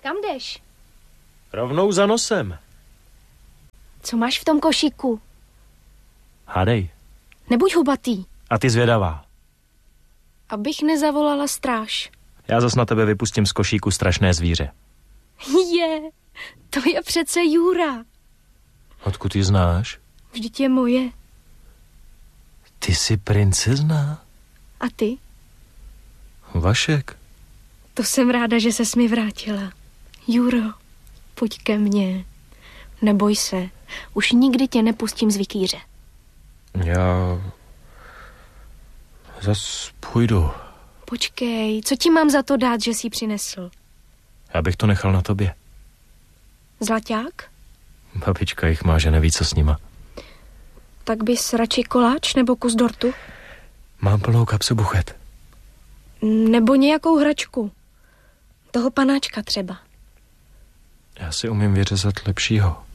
Kam jdeš? Rovnou za nosem. Co máš v tom košíku? Hádej. Nebuď hubatý. A ty zvědavá. Abych nezavolala stráž. Já zas na tebe vypustím z košíku strašné zvíře. To je přece Jura. Odkud ji znáš? Vždyť je moje. Ty jsi princezna? A ty? Vašek. To jsem ráda, že ses mi vrátila. Juro, pojď ke mně. Neboj se, už nikdy tě nepustím z vikýře. Já zas půjdu. Počkej, co ti mám za to dát, že jsi ji přinesl? Já bych to nechal na tobě. Zlaťák? Babička jich má, že neví, co s nima. Tak bys radši koláč nebo kus dortu? Mám plnou kapsu buchet. Nebo nějakou hračku. Toho panáčka třeba. Já si umím vyřezat lepšího.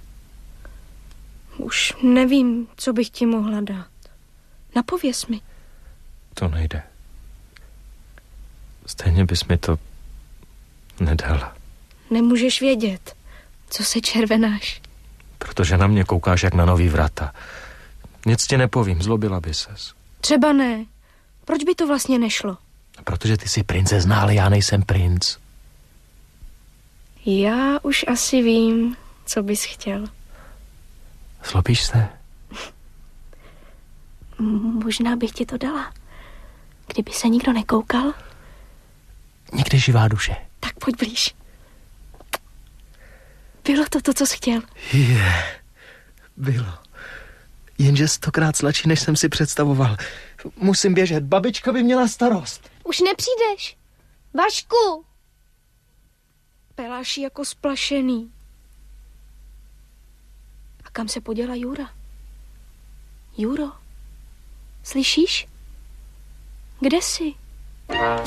Už nevím, co bych ti mohla dát. Napověz mi. To nejde. Stejně bys mi to nedala. Nemůžeš vědět, co se červenáš. Protože na mě koukáš jak na nový vrata. Nic ti nepovím, zlobila by ses. Třeba ne. Proč by to vlastně nešlo? Protože ty jsi princezna, ale já nejsem princ. Já už asi vím, co bys chtěl. Zlobíš se? Možná bych ti to dala. Kdyby se nikdo nekoukal. Nikdy živá duše. Tak pojď blíž. Bylo to, co jsi chtěl. Bylo. Jenže 100krát sladší, než jsem si představoval. Musím běžet, babička by měla starost. Už nepřijdeš. Vašku! Peláš jako splašený. A kam se poděla Jura? Juro, slyšíš? Kde jsi?